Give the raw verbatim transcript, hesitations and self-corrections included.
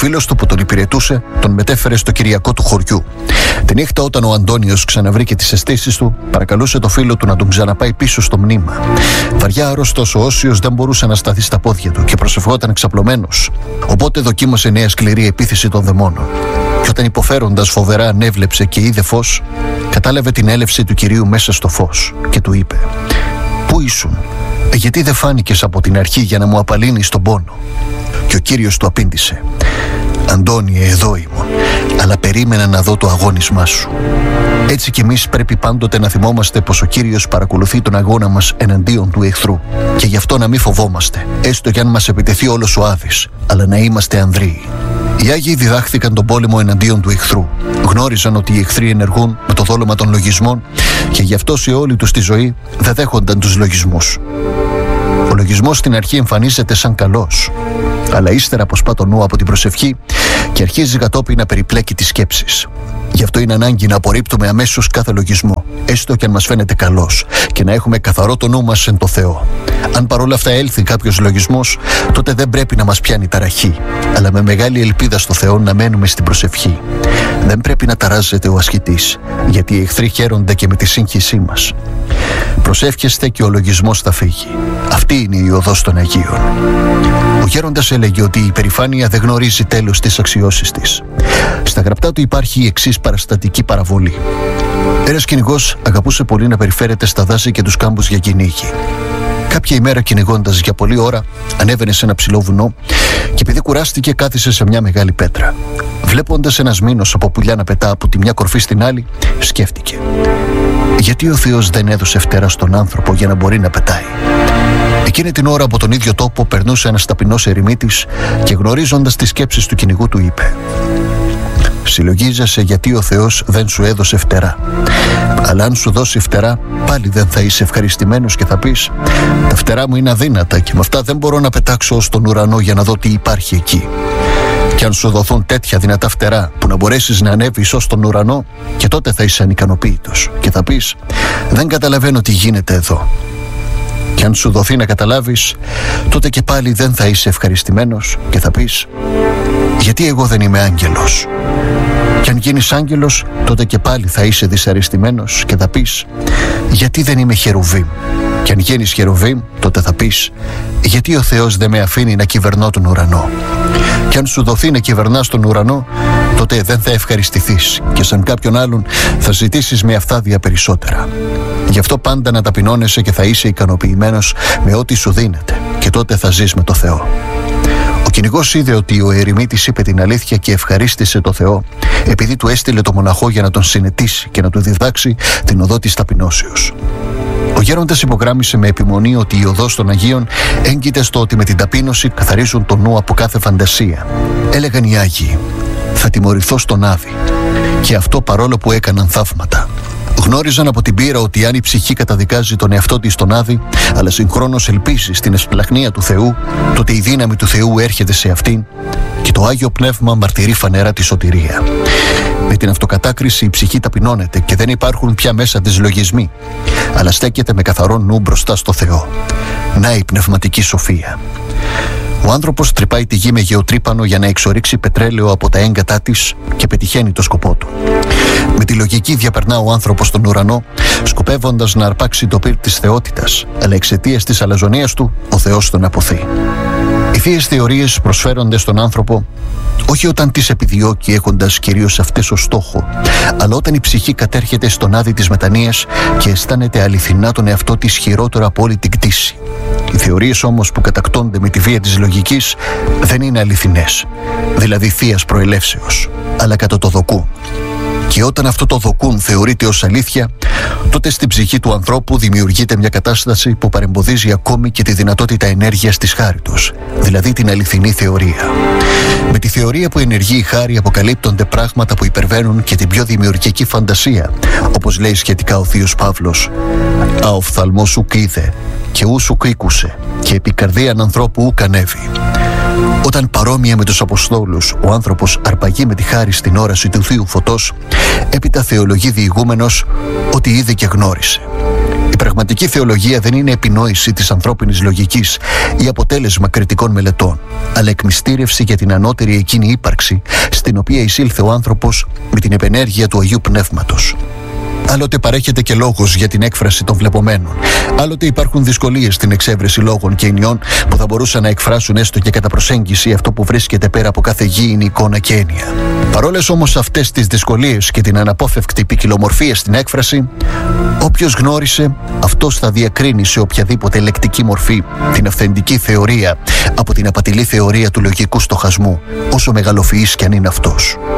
φίλος του που τον υπηρετούσε τον μετέφερε στο κυριακό του χωριού. Τη νύχτα, όταν ο Αντώνιος ξαναβρήκε τις αισθήσεις του, παρακαλούσε το φίλο του να τον ξαναπάει πίσω στο μνήμα. Βαριά άρρωστος, ο Όσιος δεν μπορούσε να σταθεί στα πόδια του και προσευχόταν εξαπλωμένος. Οπότε δοκίμασε νέα σκληρή επίθεση των δαιμόνων. Και όταν υποφέροντας φοβερά ανέβλεψε και είδε φως, κατάλαβε την έλευση του Κυρίου μέσα στο φως και του είπε: «Πού ήσουν? Γιατί δεν φάνηκες από την αρχή για να μου απαλύνεις τον πόνο?» Και ο Κύριος του απήντησε: «Αντώνιε, εδώ ήμουν, αλλά περίμενα να δω το αγώνισμά σου». Έτσι κι εμείς πρέπει πάντοτε να θυμόμαστε πως ο Κύριος παρακολουθεί τον αγώνα μας εναντίον του εχθρού, και γι' αυτό να μην φοβόμαστε, έστω κι αν μας επιτεθεί όλος ο Άδης, αλλά να είμαστε ανδρείοι. Οι Άγιοι διδάχθηκαν τον πόλεμο εναντίον του εχθρού. Γνώριζαν ότι οι εχθροί ενεργούν με το δόλωμα των λογισμών και γι' αυτό σε όλη τους τη ζωή δεν δέχονταν τους λογισμούς. Ο λογισμός στην αρχή εμφανίζεται σαν καλός, αλλά ύστερα αποσπά το νου από την προσευχή και αρχίζει κατόπιν να περιπλέκει τις σκέψεις. Γι' αυτό είναι ανάγκη να απορρίπτουμε αμέσως κάθε λογισμό, έστω και αν μας φαίνεται καλός, και να έχουμε καθαρό το νου μας εν το Θεό. Αν παρόλα αυτά έλθει κάποιος λογισμός, τότε δεν πρέπει να μας πιάνει ταραχή, αλλά με μεγάλη ελπίδα στο Θεό να μένουμε στην προσευχή. Δεν πρέπει να ταράζεται ο ασκητής, γιατί οι εχθροί χαίρονται και με τη σύγχυσή μας. Προσεύχεστε και ο λογισμός θα φύγει. Αυτή είναι η οδός των Αγίων. Ο γέροντας έλεγε ότι η υπερηφάνεια δεν γνωρίζει τέλος της αξιώσης της. Στα γραπτά του υπάρχει η εξής παραστατική παραβολή. Ένας κυνηγός αγαπούσε πολύ να περιφέρεται στα δάση και τους κάμπους για κυνήγι. Κάποια ημέρα, κυνηγώντας για πολλή ώρα, ανέβαινε σε ένα ψηλό βουνό και επειδή κουράστηκε, κάθισε σε μια μεγάλη πέτρα. Βλέποντας ένας μήνος από πουλιά να πετά από τη μια κορφή στην άλλη, σκέφτηκε: γιατί ο Θεός δεν έδωσε φτερά στον άνθρωπο για να μπορεί να πετάει? Εκείνη την ώρα από τον ίδιο τόπο περνούσε ένας ταπεινός ερημίτης και γνωρίζοντας τις σκέψεις του κυνηγού του είπε: συλλογίζεσαι γιατί ο Θεός δεν σου έδωσε φτερά. Αλλά αν σου δώσει φτερά, πάλι δεν θα είσαι ευχαριστημένος και θα πεις: τα φτερά μου είναι αδύνατα και με αυτά δεν μπορώ να πετάξω ως τον ουρανό για να δω τι υπάρχει εκεί. Και αν σου δοθούν τέτοια δυνατά φτερά που να μπορέσεις να ανέβεις ως τον ουρανό, και τότε θα είσαι ανικανοποίητος και θα πεις: δεν καταλαβαίνω τι γίνεται εδώ. Και αν σου δοθεί να καταλάβεις, τότε και πάλι δεν θα είσαι ευχαριστημένος και θα πεις: γιατί εγώ δεν είμαι άγγελος. Και αν γίνεις άγγελος, τότε και πάλι θα είσαι δυσαρεστημένος και θα πεις: γιατί δεν είμαι χερουβίμ. Και αν γίνεις χερουβίμ, τότε θα πεις: γιατί ο Θεός δεν με αφήνει να κυβερνώ τον ουρανό. Και αν σου δοθεί να κυβερνάς τον ουρανό, τότε δεν θα ευχαριστηθείς και σαν κάποιον άλλον θα ζητήσεις με αυθάδεια περισσότερα. Γι' αυτό πάντα να ταπεινώνεσαι και θα είσαι ικανοποιημένος με ό,τι σου δίνεται, και τότε θα ζεις με το Θεό. Ο κυνηγός είδε ότι ο ερημίτης είπε την αλήθεια και ευχαρίστησε το Θεό, επειδή του έστειλε το μοναχό για να τον συνετίσει και να του διδάξει την οδό της ταπεινώσεως. Ο γέροντας υπογράμμισε με επιμονή ότι η οδός των Αγίων έγκυται στο ότι με την ταπείνωση καθαρίζουν το νου από κάθε φαντασία. Έλεγαν οι Άγιοι: θα τιμωρηθώ στον Άδη. Και αυτό παρόλο που έκαναν θαύματα. Γνώριζαν από την πείρα ότι αν η ψυχή καταδικάζει τον εαυτό της στον Άδη, αλλά συγχρόνως ελπίζει στην ευσπλαχνία του Θεού, τότε η δύναμη του Θεού έρχεται σε αυτήν και το Άγιο Πνεύμα μαρτυρεί φανερά τη σωτηρία. Με την αυτοκατάκριση η ψυχή ταπεινώνεται και δεν υπάρχουν πια μέσα της λογισμοί, αλλά στέκεται με καθαρό νου μπροστά στο Θεό. Να η πνευματική σοφία. Ο άνθρωπος τρυπάει τη γη με γεωτρύπανο για να εξορίξει πετρέλαιο από τα έγκατά της και πετυχαίνει το σκοπό του. Με τη λογική διαπερνά ο άνθρωπος στον ουρανό, σκοπεύοντας να αρπάξει το πυρ της θεότητας, αλλά εξαιτίας της αλαζονίας του, ο Θεός τον αποθεί. Οι θείες θεωρίες προσφέρονται στον άνθρωπο όχι όταν τις επιδιώκει έχοντας κυρίως αυτές ως στόχο, αλλά όταν η ψυχή κατέρχεται στον άδη της μετανοίας και αισθάνεται αληθινά τον εαυτό της χειρότερο από όλη την κτήση. Οι θεωρίες όμως που κατακτώνται με τη βία της λογικής δεν είναι αληθινές, δηλαδή θείας προελεύσεως, αλλά κατά το δοκούν. Και όταν αυτό το δοκούν θεωρείται ως αλήθεια, τότε στην ψυχή του ανθρώπου δημιουργείται μια κατάσταση που παρεμποδίζει ακόμη και τη δυνατότητα ενέργειας της χάριτος, δηλαδή την αληθινή θεωρία. Με τη θεωρία που ενεργεί η χάρη αποκαλύπτονται πράγματα που υπερβαίνουν και την πιο δημιουργική φαντασία, όπως λέει σχετικά ο Θείος Παύλος: «Α οφθαλμός σου κοίδε και ου σου κήκουσε και επί καρδίαν ανθρώπου ου κανέβη». Όταν παρόμοια με τους Αποστόλους ο άνθρωπος αρπαγεί με τη χάρη στην όραση του Θείου Φωτός, έπειτα θεολογεί διηγούμενος ότι είδε και γνώρισε. πραγματική θεολογία δεν είναι επινόηση της ανθρώπινης λογικής ή αποτέλεσμα κριτικών μελετών, αλλά εκμυστήρευση για την ανώτερη εκείνη ύπαρξη στην οποία εισήλθε ο άνθρωπος με την επενέργεια του Αγίου Πνεύματος. Άλλοτε παρέχεται και λόγος για την έκφραση των βλεπομένων. Άλλοτε υπάρχουν δυσκολίες στην εξέβρεση λόγων και ενιών που θα μπορούσαν να εκφράσουν έστω και κατά προσέγγιση αυτό που βρίσκεται πέρα από κάθε γήινη εικόνα και έννοια. Παρόλες όμως αυτές τις δυσκολίες και την αναπόφευκτη ποικιλομορφία στην έκφραση, όποιος γνώρισε, αυτός θα διακρίνει σε οποιαδήποτε λεκτική μορφή την αυθεντική θεωρία από την απατηλή θεωρία του λογικού στοχασμού, όσο μεγαλοφυής κι αν είναι αυτός.